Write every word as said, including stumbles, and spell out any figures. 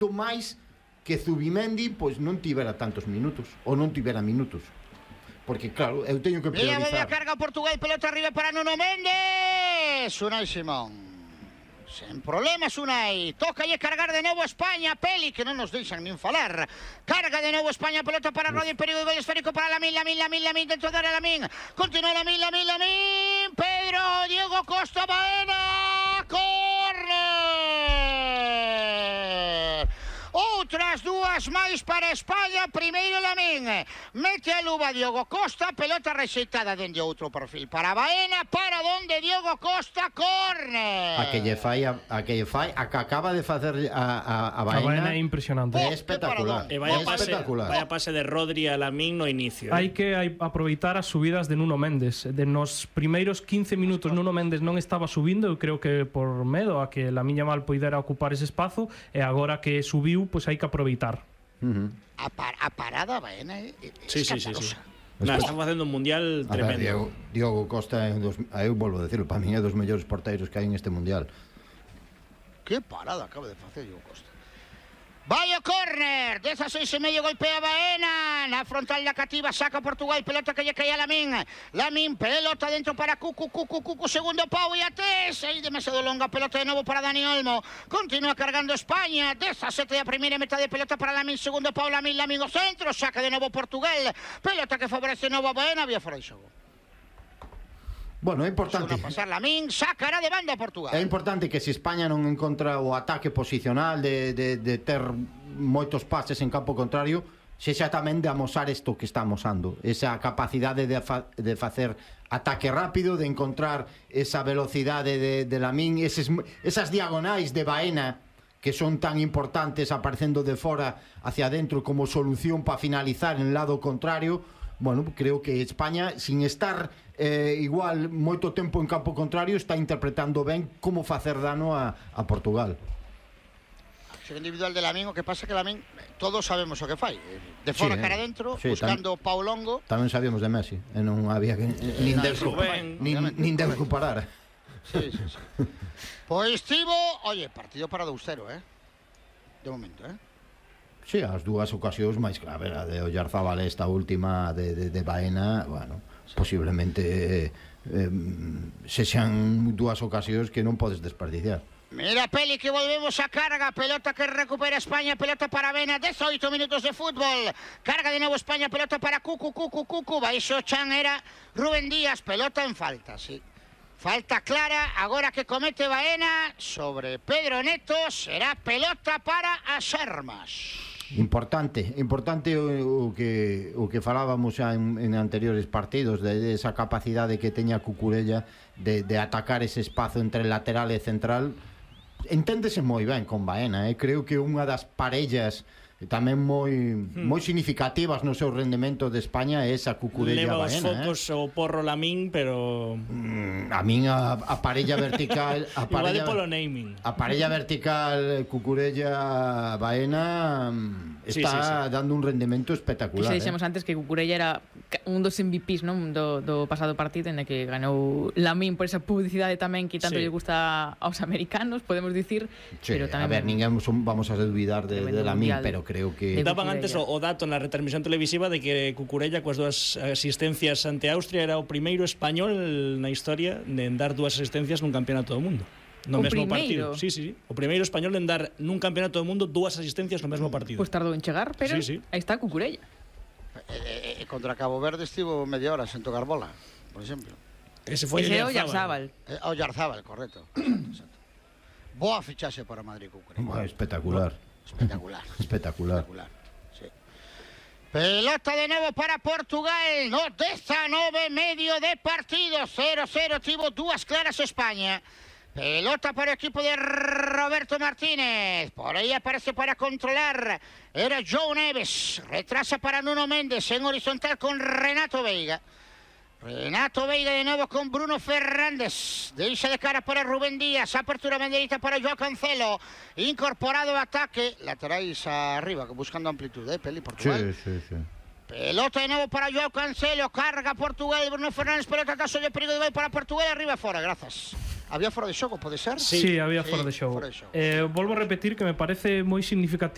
máis que Zubimendi pois non tivera tantos minutos ou non tivera minutos, porque claro, eu teño que priorizar. Mira, volve a carga Portugal, pelota arriba para Nuno Méndez. Unai Simón, sen problemas Unai, toca e cargar de novo España. Peli, que non nos deixan nin falar. Carga de novo España, pelota para Rodri, perigo, gol esférico para Lamín, Lamín, Lamín, Lamín, dentro da área Lamín, continúa Lamín, Lamín, Lamín, Pedro, Diego Costa, Baena, córner. Outras dúas máis para España. Primeiro Lamín, mete a luva Diogo Costa, pelota rexeitada dende outro perfil para Baena, para donde Diogo Costa, córner. A que lle fai a, a que lle fai a que acaba de facer a, a, a Baena. A Baena é impresionante. É espectacular. E vaya é pase, espectacular. vaya pase de Rodri a Lamín no inicio. Hai que hai, aproveitar as subidas de Nuno Méndez. De nos primeiros quince minutos Nuno Méndez non estaba subindo, eu creo que por medo a que Lamín Yamal poidera ocupar ese espazo, e agora que subiu, pois hai que aproveitar. Uh -huh. A, par, a parada Baena é sí, sí, sí, sí. Pues Nah, están facendo un mundial a tremendo. ver, Diego, Diogo Costa é dos, eu volvo a decirlo, para mí é dos mellores porteiros que hai en este mundial. Que parada acaba de facer Diogo Costa. Vai o córner, dezaseis e medio, golpea Baena, na frontal da cativa, saca Portugal, pelota que lle cae a Lamín, Lamín, pelota dentro para Cucu, Cucu, Cucu, segundo pau e a tres, aí demasiado longa, pelota de novo para Dani Olmo, continúa cargando España, dezasete da primeira metade, pelota para Lamín, segundo pau, Lamín, Lamín o centro, saca de novo Portugal, pelota que favorece de novo a Baena, había fora de xogo. Bueno, é importante. Sona pasar Lamín, sacará de banda Portugal. É importante que se España non encontra o ataque posicional de, de, de ter moitos pases en campo contrario, sexa tamén de amosar isto que está amosando, esa capacidade de, fa, de facer ataque rápido, de encontrar esa velocidade de, de Lamín, eses, esas diagonais de Baena que son tan importantes aparecendo de fora hacia dentro como solución para finalizar en lado contrario. Bueno, creo que España, sin estar eh, igual moito tempo en campo contrario, está interpretando ben como facer dano a, a Portugal. Acción individual de Lamín, o que pasa que Lamín, todos sabemos o que fai, de fora sí, cara dentro, sí, buscando tam, Pau Longo. Tamén sabíamos de Messi, e non había que nin de nin, nin de recuperar. Sí, sí, sí. Pois tivo, oye, partido para dous cero, eh? De momento, eh? Sí, as dúas ocasións máis, a ver, a de Oyarzabal, esta última de, de, de Baena, bueno, sí, posiblemente eh, eh, sexan dúas ocasións que non podes desperdiciar. Mira, Peli, que volvemos a carga, pelota que recupera España, pelota para Baena, dezoito minutos de fútbol, carga de novo España, pelota para Cucu, Cucu, Cucu, baixo chan era Rubén Díaz, pelota en falta, sí. Falta clara, agora que comete Baena sobre Pedro Neto, será pelota para as armas. Importante, importante o, o que o que falábamos xa en, en anteriores partidos, de, de esa capacidade que teña Cucurella de, de atacar ese espazo entre lateral e central. Enténdese moi ben con Baena, eh? Creo que unha das parellas tamén moi hmm. moi significativas no seu rendemento de España é esa Cucurella Baena. Leva os focos eh? o porro Lamín, pero mm, a min a, a parella vertical a parella, polo naming. A parella vertical Cucurella Baena está sí, sí, sí. dando un rendemento espectacular. Xa dixemos eh? antes que Cucurella era un dos M V Ps, non, do, do pasado partido, en que ganou Lamín por esa publicidade tamén que tanto sí. lle gusta aos americanos, podemos dicir, sí, pero tamén a ver, ninguén vamos a dudar de, de Lamín, pero creo que daban antes o, o dato na retransmisión televisiva de que Cucurella coas dúas asistencias ante Austria era o primeiro español na historia de dar dúas asistencias nun campeonato do mundo. No o mesmo primeiro? partido. Sí, sí, sí. O primeiro español en dar nun campeonato do mundo dúas asistencias no mesmo partido. Pois pues tardou en chegar, pero sí, sí. aí está Cucurella. Eh, eh, contra Cabo Verde estivo media hora sen tocar bola, por exemplo. Ese foi Ese Oyarzabal. Eh, Oyarzabal, correcto. Boa fichaxe para Madrid, Cucurella. Bueno, espectacular. Espectacular. Espectacular. Espectacular. Sí. Pelota de novo para Portugal, no dezanove e medio de partido, cero cero, tivo dúas claras España. Pelota para o equipo de Roberto Martínez, por aí aparece para controlar, era João Neves, retrasa para Nuno Méndez, en horizontal con Renato Veiga. Renato Veiga de novo con Bruno Fernández, deixa de cara para Rubén Díaz, apertura banderita para Joao Cancelo, incorporado ao ataque, laterais arriba, buscando amplitude, eh, Peli, Portugal. Sí, sí, sí. Pelota de novo para Joao Cancelo, carga Portugal, Bruno Fernández, pelota tazo de perigo de gol para Portugal, arriba fora, grazas. Había fora de xogo, pode ser? Sí, sí había sí, fora de xogo. Eh, volvo a repetir que me parece moi significativo